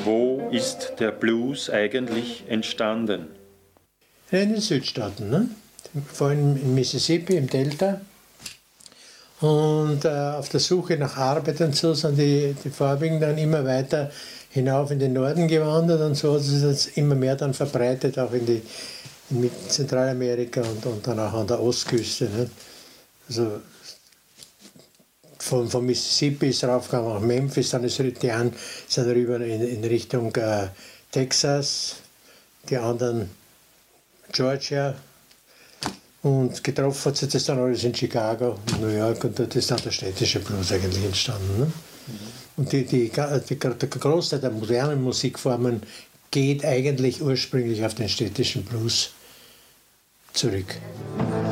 Wo ist der Blues eigentlich entstanden? In den Südstaaten, ne? Vor allem in Mississippi, im Delta. Und auf der Suche nach Arbeit und so sind die Farbigen dann immer weiter hinauf in den Norden gewandert und so hat es sich immer mehr dann verbreitet, auch in Zentralamerika und dann auch an der Ostküste. Ne? Also von Mississippi ist raufgegangen nach Memphis, dann sind rüber in Richtung Texas, die anderen Georgia. Und getroffen hat sich das dann alles in Chicago, New York, und dort ist dann der städtische Blues eigentlich entstanden. Ne? Und der Großteil der modernen Musikformen geht eigentlich ursprünglich auf den städtischen Blues zurück.